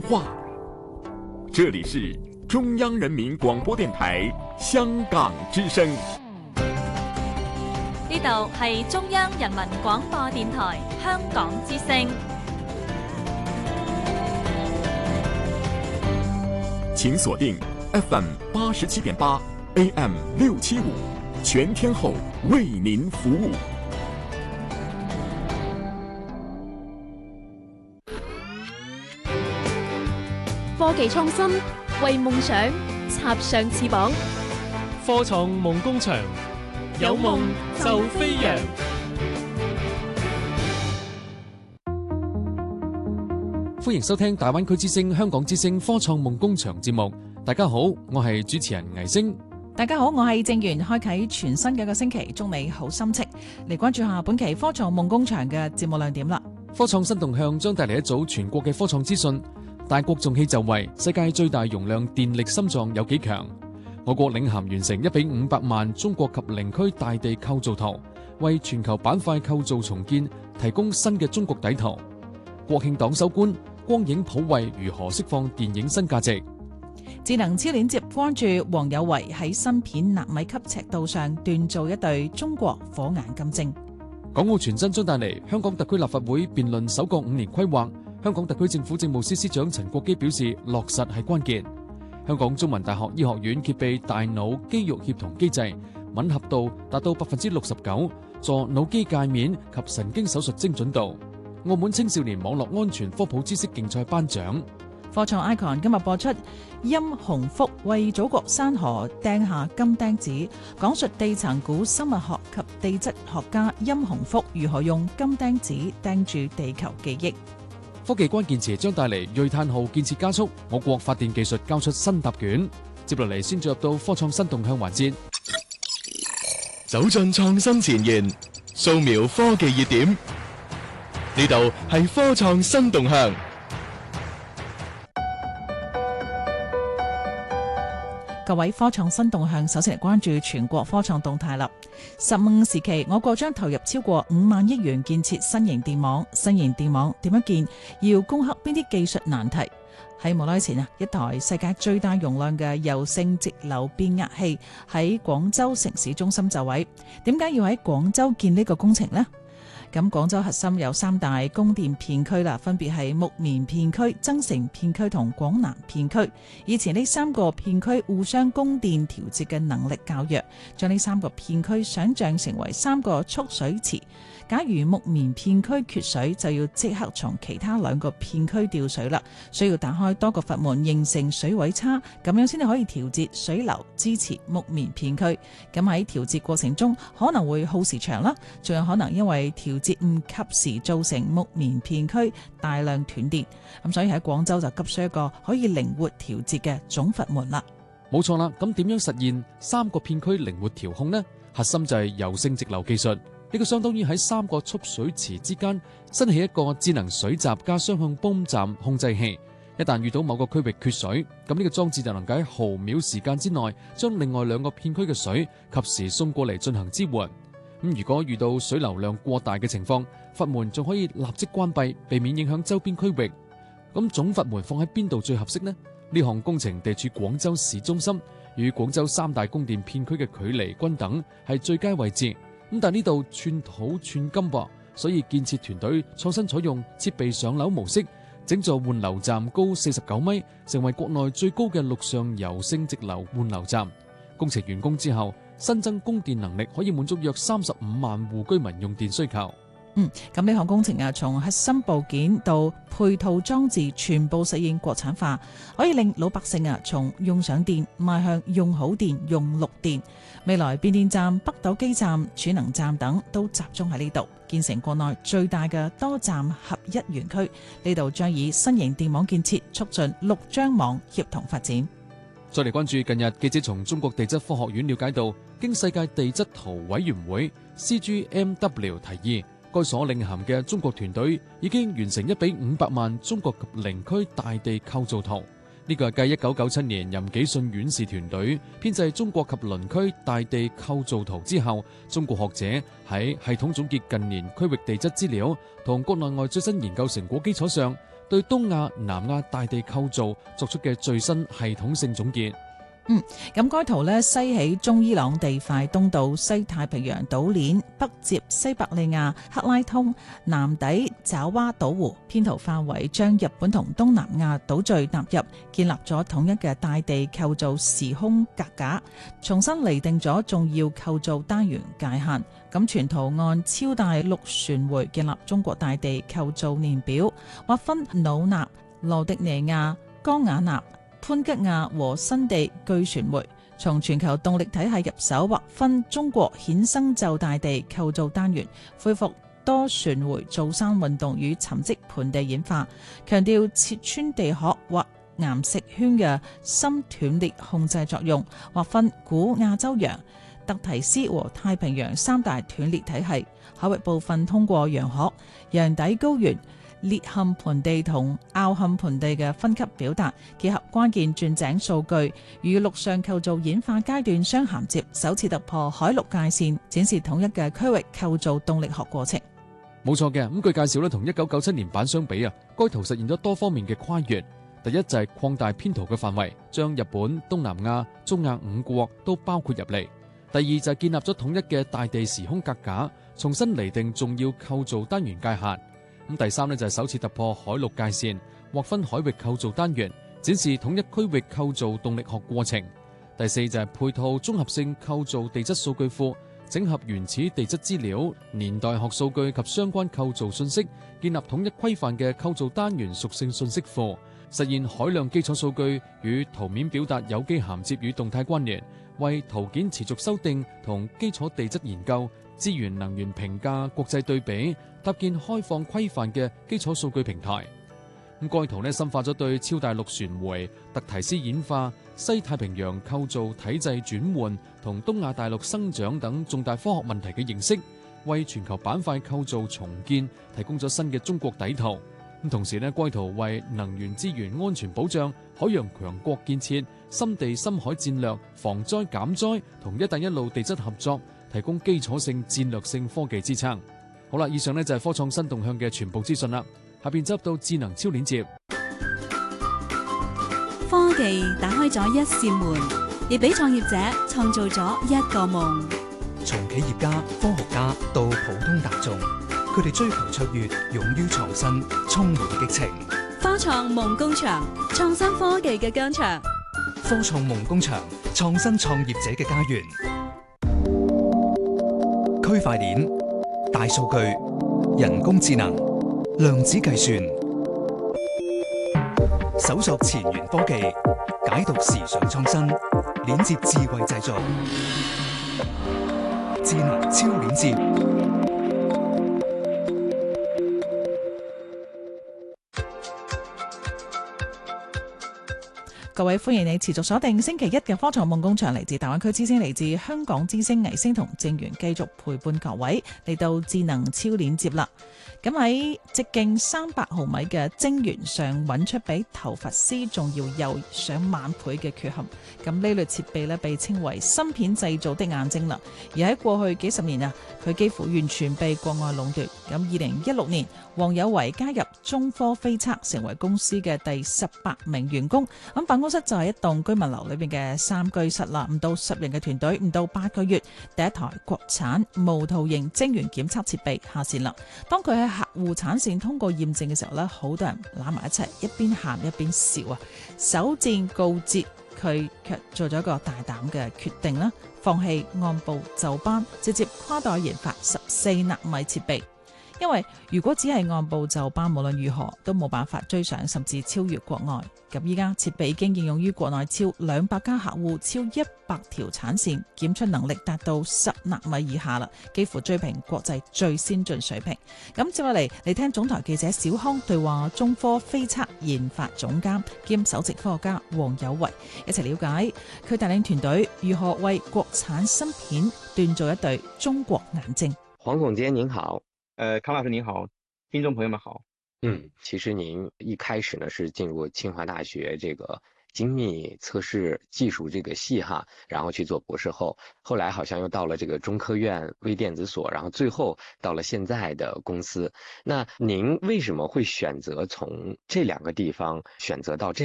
话。这里是中央人民广播电台香港之声。 呢度係中央人民廣播電台香港之聲。 請鎖定 FM 87.8 AM 675，全天候為您服務。 科技創新，為夢想插上翅膀。 科創夢工場，有夢就飛揚。 歡迎收聽大灣區之聲、香港之聲科創夢工場節目。大家好，我係主持人倪星。 大家好，我係正源，開啟全新嘅一個星期，祝你好心情。嚟關注下本期科創夢工場嘅節目亮點啦。 科創新動向將帶嚟一組全國嘅科創資訊。大國重器就位，世界最大容量電力心臟有幾強？我國領銜完成1比500萬中國及寧區大地構造圖，為全球板塊構造重建提供新嘅中國底圖。國慶黨首觀，光影普惠如何釋放電影新價值？ 智能超鏈接關注王有為喺芯片納米級尺度上鍛造一對中國火眼金睛。 港澳全真將帶嚟香港特區立法會辯論首個5年規劃。香港特區政府政務司司長陳國基表示，落實係關鍵。香港中文大學醫學院揭秘大腦肌肉協同機制，吻合度達到69%，助腦機界面及神經手術精準度。澳門青少年網絡安全科普知識競賽頒獎。 科創 Icon 今日播出殷洪福為祖國山河釘下金釘子，講述地層古生物學及地質學家殷洪福如何用金釘子釘住地球記憶。 科技關鍵詞將帶嚟銳碳號建設加速，我國發電技術交出新答卷。接落嚟先進入到科創新動向環節， 走進創新前沿，掃描科技熱點。呢度係科創新動向。 各位科創新動向，首先嚟關注全國科創動態啦。15時期，我國將投入超過5萬億元建設新型電網。新型電網點樣建？要攻克邊啲技術難題？喺冇耐前一台世界最大容量嘅柔性直流變壓器喺廣州城市中心就位。點解要喺廣州建呢個工程呢？咁廣州核心有3大供電片區啦，分別係木棉片區、增城片區同廣南片區。以前呢3個片區互相供電調節嘅能力較弱，將呢3個片區想象成為3個蓄水池。假如木棉片區缺水，就要即刻從其他2個片區調水啦，需要打開多個閥門形成水位差，咁樣先至可以調節水流，支持木棉片區。咁喺調節過程中可能會耗時長啦，仲有可能因為調節唔及時造成木棉片區大量斷電。咁所以喺廣州就急需一個可以靈活調節嘅總閥門啦。 冇錯啦，咁點樣實現3個片區靈活調控呢？核心就係柔性直流技術。呢個相當於喺3個蓄水池之間新起一個智能水閘加雙向泵站控制器。一旦遇到某個區域缺水，咁呢個裝置就能夠喺毫秒時間之內將另外2個片區嘅水及時送過嚟進行支援。咁如果遇到水流量過大嘅情況，閥門仲可以立即關閉，避免影響周邊區域。咁總閥門放喺邊度最合適呢？呢項工程地處廣州市中心，與廣州3大供電片區嘅距離均等，係最佳位置。咁但呢度寸土寸金噃，所以建設團隊創新採用設備上樓模式，整座換流站高49米，成為國內最高嘅陸上柔性直流換流站。工程完工之後，新增供電能力可以滿足約35萬戶居民用電需求。 咁呢項工程從核心部件到配套裝置全部實現國產化，可以令老百姓從用上電邁向用好電、用綠電。未來變電站、北斗基站、儲能站等都集中喺呢度，建成國內最大嘅多站合一園區。呢度將以新型電網建設促進陸張網協同發展。 再嚟關注近日記者從中國地質科學院了解到，經世界地質圖委員會 CGMW 提議，該所領銜嘅中國團隊已經完成1比500萬中國及寧區大地構造圖。呢個係繼1997年任紀信院士團隊編製中國及鄰區大地構造圖之後，中國學者喺系統總結近年區域地質資料同國內外最新研究成果基礎上， 對東亞、南亞大地構造作出嘅最新系統性總結。 咁該圖呢，西起中伊朗地塊，東到西太平洋島鏈，北接西伯利亞、克拉通，南抵爪哇島湖，編圖化為將日本同東南亞島嶼納入，建立咗統一嘅大地構造時空格架，重新釐定咗重要構造單元界限。咁全圖按超大陸旋迴建立中國大地構造年表，劃分努納、羅迪尼亞、江瓦納、潘吉亞和新地巨旋迴，從全球動力體系入手劃分中國衍生就大地構造單元，恢復多旋迴造山運動與沉積盆地演化，強調切穿地殼或岩石圈嘅深斷裂控制作用，劃分古亞洲洋、特提斯和太平洋三大斷裂體系。海域部分通過洋殼、洋底高原、裂坎盆地同凹坎盆地嘅分級表達，結合關鍵鑽井數據與陸上構造演化階段相銜接，首次突破海陸界線，展示統一嘅區域構造動力學過程。 冇錯嘅，咁據介紹咧，同1997年版相比啊，該圖實現咗多方面嘅跨越。第一就係擴大編圖嘅範圍，將日本、東南亞、中亞5國都包括入嚟。第二就係建立咗統一嘅大地時空格架，重新釐定重要構造單元界限。咁第三呢，就係首次突破海陸界線，劃分海域構造單元，展示統一區域構造動力學過程。第四就係配套綜合性構造地質數據庫，整合原始地質資料、年代學數據及相關構造信息，建立統一規範嘅構造單元屬性信息庫，實現海量基礎數據與圖面表達有機銜接與動態關聯，為圖件持續修訂同基礎地質研究、資源能源評價、國際對比，搭建開放規範嘅基礎數據平台。咁該圖深化咗對超大陸旋迴、特提斯演化、西太平洋構造體制轉換同東亞大陸生長等重大科學問題嘅認識，為全球板塊構造重建提供咗新嘅中國底圖。咁同時該圖為能源資源安全保障、海洋強國建設、深地深海戰略、防災減災同一帶一路地質合作提供基礎性戰略性科技支撐。好啦，以上就係科創新動向嘅全部資訊啦。下邊執到智能超鏈接。 科技打開咗一扇門，亦俾創業者創造咗一個夢。 從企業家、科學家到普通大眾，佢哋追求卓越，勇於創新，充滿激情。 科創夢工場，創新科技嘅疆場。 科創夢工場，創新創業者嘅家園。區塊鏈、大數據、人工智能、量子計算，搜索前沿科技，解讀時尚創新，鏈接智慧製造，智能超鏈接。 各位，歡迎你持續鎖定星期一嘅科創夢工場，嚟自大灣區之聲，嚟自香港之聲、藝聲同正源，繼續陪伴各位嚟到智能超鏈接啦。咁喺直徑300毫米嘅晶圓上揾出比頭髮絲仲要幼上萬倍嘅缺陷，咁呢類設備被稱為芯片製造的眼睛啦。而喺過去幾十年啊，佢幾乎完全被國外壟斷。咁2016年，黃有為加入中科飛測，成為公司嘅第18名員工。咁辦公室就係一棟居民樓裏邊嘅3居室啦，唔到10人嘅團隊，唔到8個月，第一台國產無圖形晶圓檢測設備下線啦。當佢喺客戶產線通過驗證嘅時候呢，好多人攬埋一齊，一邊喊一邊笑啊！首戰告捷，佢卻做咗一個大膽嘅決定啦，放棄按部就班，直接跨代研發14納米設備。因為如果只係按部就班，無論如何都冇辦法追上甚至超越國外。咁依家設備已經應用於國內超200家客戶，超100條產線，檢出能力達到10納米以下啦，幾乎追平國際最先進水平。咁接落嚟，嚟聽總台記者小康對話中科飛測研發總監兼首席科學家黃有為，一齊了解佢帶領團隊如何為國產芯片鍛造一對中國眼睛。 黃總監您好。 康老師您好，聽眾朋友們好。 其實您一開始呢是進入清華大學這個精密测试技术这个系哈，然后去做博士后，后来好像又到了这个中科院微电子所，然后最后到了现在的公司。那您为什么会选择从这2个地方选择到这样